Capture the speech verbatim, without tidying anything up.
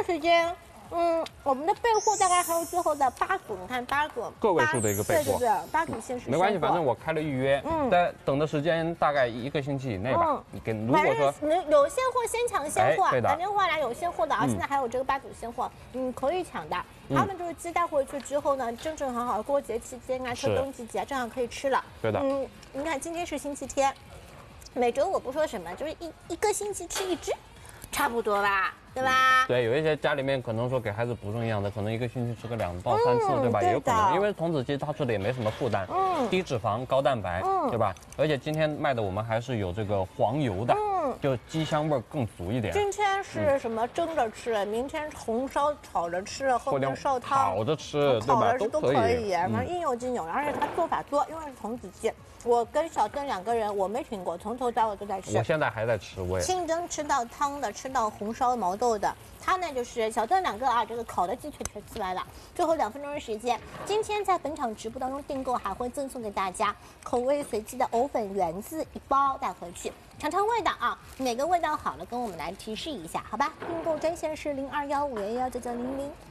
个时间。 嗯，我们的备货大概还有最后的八组，你看八个个位数的一个备货， 对对对，八组限时。 没关系，反正我开了预约，嗯，在等的时间大概一个星期以内吧。嗯，你跟如果说你有现货先抢现货， 对的， 打电话来有现货的啊，现在还有这个八组现货，嗯，可以抢的。他们就是鸡带回去之后呢，正正好好过节期间啊，秋冬季节正好可以吃了。 对的， 嗯，你看今天是星期天，每周我不说什么，就是一一个星期吃一只，差不多吧。 对吧？ 对，有一些家里面可能说给孩子补充营养的，可能一个星期吃个两到三次，嗯、对吧？也有可能，因为童子鸡它吃的也没什么负担，嗯，低脂肪高蛋白，嗯，对吧？而且今天卖的我们还是有这个黄油的，嗯，就鸡香味更足一点。 今天是什么蒸着吃，嗯、明天红烧炒着吃，后天烧汤炒着吃，对吧？ 都可以，反正应有尽有。而且它做法多，因为是童子鸡。我跟小邓两个人，我没停过，从头到尾都在吃。 我现在还在吃，我也清蒸吃到汤的，吃到红烧毛豆的。它呢就是小邓两个啊，这个烤的鸡腿全吃完了，最后两分钟的时间。今天在本场直播当中订购还会赠送给大家口味随机的藕粉圆子一包带回去，尝尝味道啊，哪个味道好了跟我们来提示一下，好吧？订购专线是零二幺五幺幺九九零零。